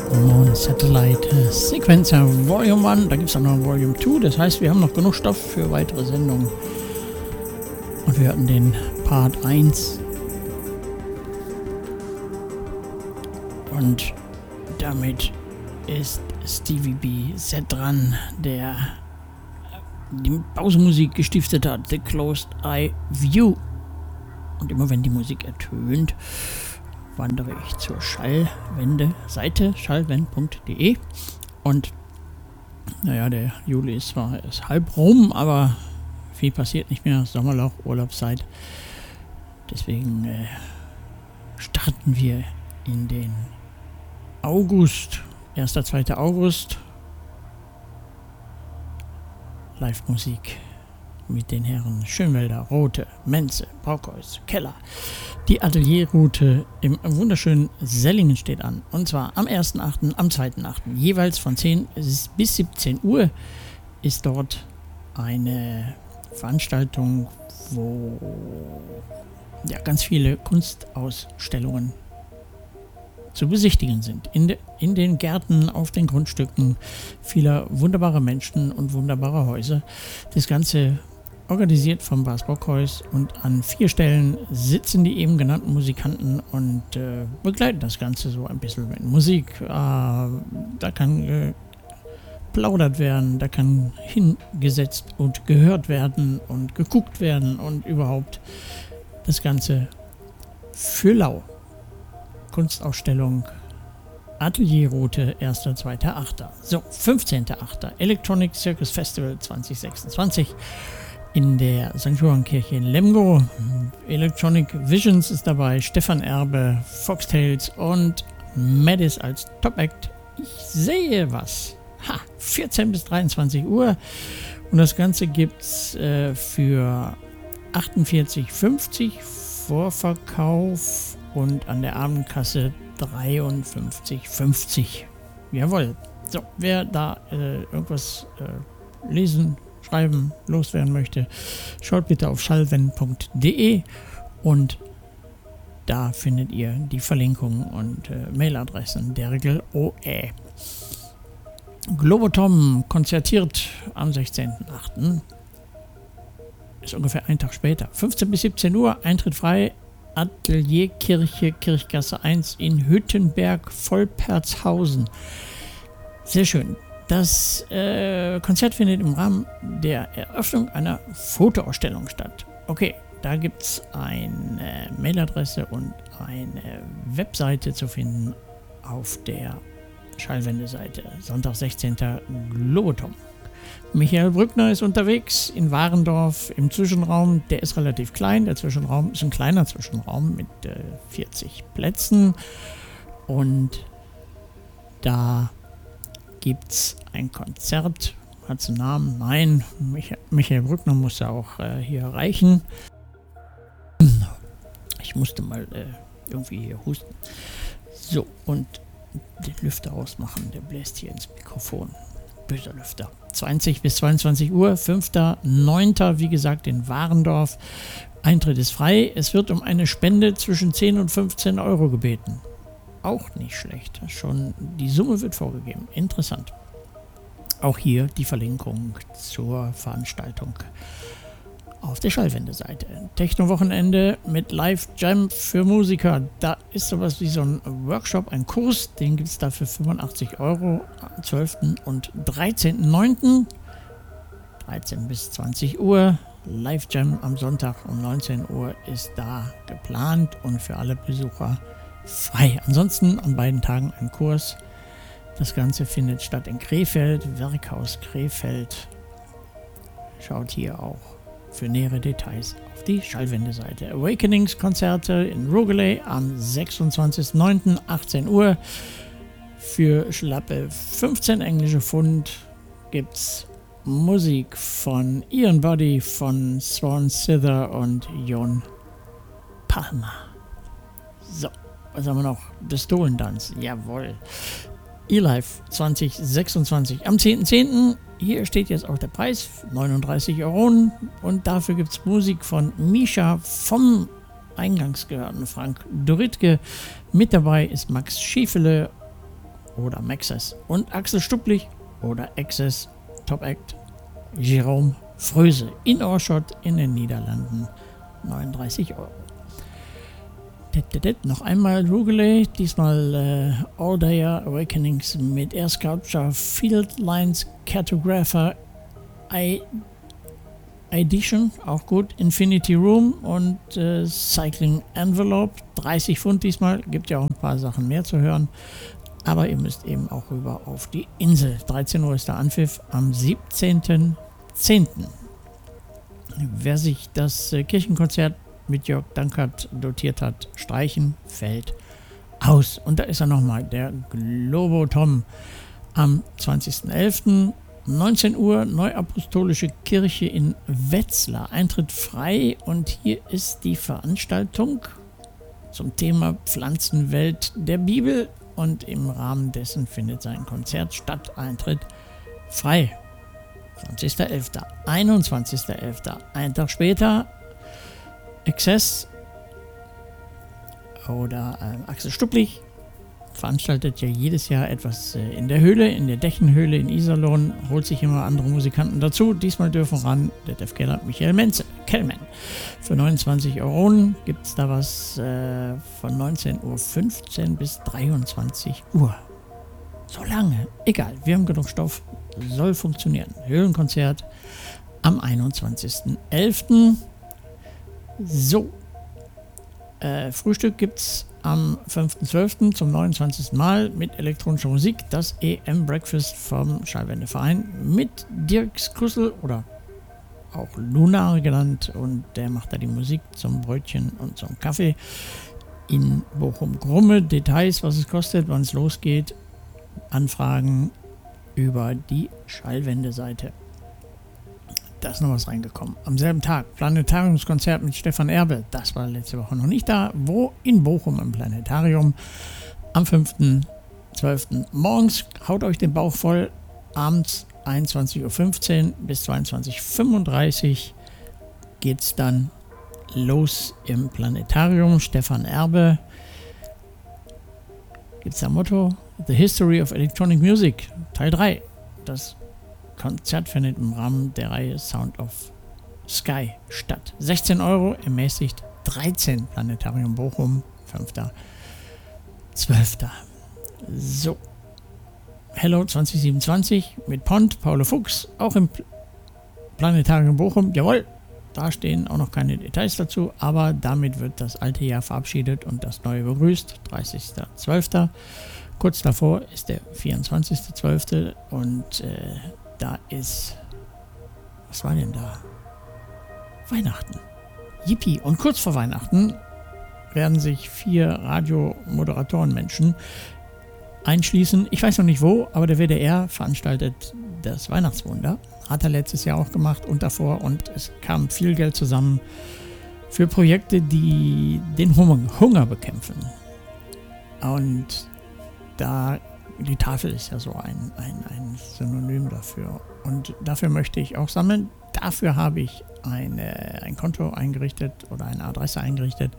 Moon Satellite Sequencer Volume 1. Da gibt es auch noch Volume 2. Das heißt, wir haben noch genug Stoff für weitere Sendungen. Und wir hatten den Part 1. Und damit ist Stevie B. Set dran, der die Pausenmusik gestiftet hat, The Closed Eye View. Und immer wenn die Musik ertönt, wandere ich zur Schallwende-Seite, schallwend.de. Und naja, der Juli ist zwar erst halb rum, aber viel passiert nicht mehr. Sommerloch, Urlaubszeit. Deswegen starten wir in den August, 1. 2. August. Live-Musik mit den Herren Schönwelder, Rothe, Menze, Brockhaus, Keller. Die Atelierroute im wunderschönen Sellingen steht an. Und zwar am 1.8., am 2.8. Jeweils von 10 bis 17 Uhr ist dort eine Veranstaltung, wo ja ganz viele Kunstausstellungen zu besichtigen sind. In den Gärten, auf den Grundstücken vieler wunderbarer Menschen und wunderbarer Häuser. Das Ganze organisiert vom Bas Brockhaus, und an 4 Stellen sitzen die eben genannten Musikanten und begleiten das Ganze so ein bisschen mit Musik. Da kann plaudert werden, da kann hingesetzt und gehört werden und geguckt werden und überhaupt das Ganze für lau. Kunstausstellung Atelierroute 1. 2. 8. So, 15.8. Electronic Circus Festival 2026 in der St. Johann-Kirche in Lemgo. Electronic Visions ist dabei, Stefan Erbe, Foxtails und Maddis als Top-Act. Ich sehe was. 14 bis 23 Uhr. Und das Ganze gibt's für 48,50 Vorverkauf und an der Abendkasse 53,50. Jawohl. So, wer da irgendwas lesen, schreiben, loswerden möchte, schaut bitte auf schallwend.de und da findet ihr die Verlinkungen und Mailadressen der Regel OE. Globotom konzertiert am 16.8. Ist ungefähr ein Tag später. 15 bis 17 Uhr, Eintritt frei. Atelierkirche, Kirchgasse 1 in Hüttenberg, Volpertshausen. Sehr schön. Das Konzert findet im Rahmen der Eröffnung einer Fotoausstellung statt. Okay, da gibt es eine Mailadresse und eine Webseite zu finden auf der Schallwende-Seite. Sonntag 16. Globotom. Michael Brückner ist unterwegs in Warendorf im Zwischenraum. Der ist relativ klein. Der Zwischenraum ist ein kleiner Zwischenraum mit 40 Plätzen. Und da gibt es ein Konzert. Hat es einen Namen? Nein, Michael Brückner muss ja auch hier erreichen. Ich musste mal irgendwie hier husten. So, und den Lüfter ausmachen. Der bläst hier ins Mikrofon. Böser Lüfter. 20 bis 22 Uhr, 5.9. wie gesagt in Warendorf. Eintritt ist frei. Es wird um eine Spende zwischen 10 und 15 Euro gebeten. Auch nicht schlecht. Schon die Summe wird vorgegeben. Interessant. Auch hier die Verlinkung zur Veranstaltung auf der Schallwende-Seite. Techno-Wochenende mit Live-Jam für Musiker. Da ist sowas wie so ein Workshop, ein Kurs. Den gibt es da für 85 Euro am 12. und 13.9. 13 bis 20 Uhr. Live-Jam am Sonntag um 19 Uhr ist da geplant und für alle Besucher frei. Ansonsten an beiden Tagen ein Kurs. Das Ganze findet statt in Krefeld, Werkhaus Krefeld. Schaut hier auch für nähere Details auf die Schallwende-Seite. Awakenings-Konzerte in Rogaley am 26.09. 18 Uhr. Für schlappe 15 englische Pfund gibt's Musik von Ian Body, von Swan Sither und Jon Palmer. So, was haben wir noch? Pistolentanz, jawohl. eLife 2026 am 10.10. Hier steht jetzt auch der Preis, 39 Euro. Und dafür gibt es Musik von Misha vom eingangs gehörten Frank Doritke. Mit dabei ist Max Schiefele oder Maxis. Und Axel Stupplich oder Access Top Act Jerome Fröse in Oorschot in den Niederlanden. 39 Euro. Noch einmal Rugeley, diesmal All Day Awakenings mit Air Sculpture Field Lines Cartographer Edition, auch gut, Infinity Room und Cycling Envelope, 30 Pfund diesmal, gibt ja auch ein paar Sachen mehr zu hören, aber ihr müsst eben auch rüber auf die Insel. 13 Uhr ist der Anpfiff am 17.10. Wer sich das Kirchenkonzert mit Jörg Dankert dotiert hat, streichen, fällt aus. Und da ist er nochmal, der Globo Tom am 20.11. 19 Uhr, Neuapostolische Kirche in Wetzlar. Eintritt frei und hier ist die Veranstaltung zum Thema Pflanzenwelt der Bibel und im Rahmen dessen findet sein Konzert statt. Eintritt frei. 20.11. 21.11. Ein Tag später Access oder Axel Stupplich veranstaltet ja jedes Jahr etwas in der Höhle, in der Dächenhöhle in Iserlohn, holt sich immer andere Musikanten dazu. Diesmal dürfen ran Detlef Keller, Michael Kellmann. Für 29 Euro gibt es da was von 19.15 Uhr bis 23 Uhr. So lange, egal, wir haben genug Stoff, soll funktionieren. Höhlenkonzert am 21.11. So, Frühstück gibt es am 5.12. zum 29. Mal mit elektronischer Musik, das EM Breakfast vom Schallwendeverein mit Dirk Skussel oder auch Lunar genannt, und der macht da die Musik zum Brötchen und zum Kaffee in Bochum-Grumme. Details, was es kostet, wann es losgeht, Anfragen über die Schallwende-Seite. Da ist noch was reingekommen. Am selben Tag Planetariumskonzert mit Stefan Erbe. Das war letzte Woche noch nicht da. Wo? In Bochum im Planetarium. Am 5.12. morgens. Haut euch den Bauch voll. Abends 21.15 Uhr bis 22.35 Uhr geht's dann los im Planetarium. Stefan Erbe. Gibt's da Motto? The History of Electronic Music. Teil 3. Das Konzert findet im Rahmen der Reihe Sound of Sky statt. 16 Euro, ermäßigt 13, Planetarium Bochum, 5.12. So, Hello 2027 mit Pont, Paulo Fuchs, auch im Planetarium Bochum. Jawohl, da stehen auch noch keine Details dazu, aber damit wird das alte Jahr verabschiedet und das neue begrüßt. 30.12. Kurz davor ist der 24.12. und da ist, was war denn da? Weihnachten. Yippie. Und kurz vor Weihnachten werden sich 4 Radiomoderatoren-Menschen einschließen. Ich weiß noch nicht wo, aber der WDR veranstaltet das Weihnachtswunder. Hat er letztes Jahr auch gemacht und davor, und es kam viel Geld zusammen für Projekte, die den Hunger bekämpfen. Und die Tafel ist ja so ein Synonym dafür. Und dafür möchte ich auch sammeln. Dafür habe ich ein Konto eingerichtet oder eine Adresse eingerichtet.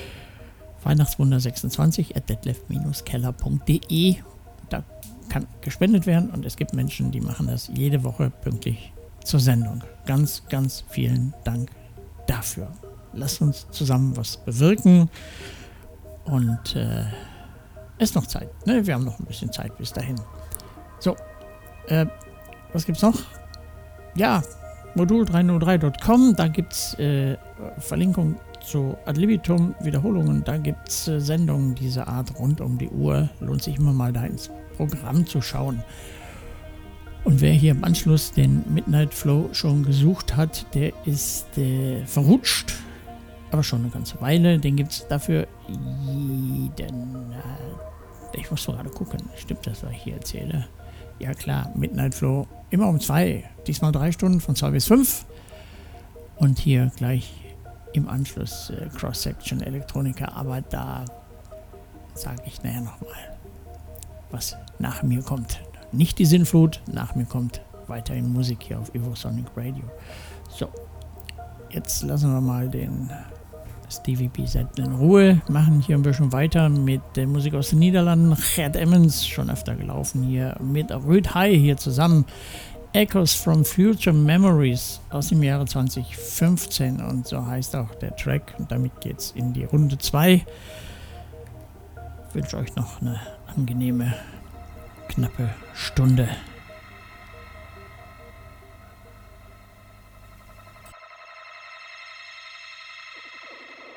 Weihnachtswunder26@detlef-keller.de. Da kann gespendet werden und es gibt Menschen, die machen das jede Woche pünktlich zur Sendung. Ganz, ganz vielen Dank dafür. Lasst uns zusammen was bewirken und ist noch Zeit, ne? Wir haben noch ein bisschen Zeit bis dahin. So, was gibt's noch? Ja, modul303.com, da gibt's Verlinkung zu Ad libitum, Wiederholungen, da gibt's Sendungen dieser Art rund um die Uhr. Lohnt sich immer mal da ins Programm zu schauen. Und wer hier im Anschluss den Midnight Flow schon gesucht hat, der ist verrutscht, aber schon eine ganze Weile. Den gibt's dafür jeden... Ich muss mal gerade gucken, stimmt das, was ich hier erzähle? Ja klar, Midnight Flow, immer um 2, diesmal 3 Stunden von 2 bis 5. Und hier gleich im Anschluss Cross-Section Elektronika, aber da sage ich nachher nochmal, was nach mir kommt. Nicht die Sinnflut, nach mir kommt weiterhin Musik hier auf Evosonic Radio. So, jetzt lassen wir mal den Stevie B. selten in Ruhe. Machen hier ein bisschen weiter mit der Musik aus den Niederlanden. Gert Emmons, schon öfter gelaufen hier mit Rüd High hier zusammen. Echoes from Future Memories aus dem Jahre 2015 und so heißt auch der Track. Und damit geht's in die Runde 2. Ich wünsche euch noch eine angenehme, knappe Stunde.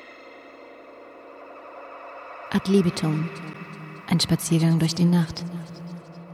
Ad libitum, ein Spaziergang durch die Nacht.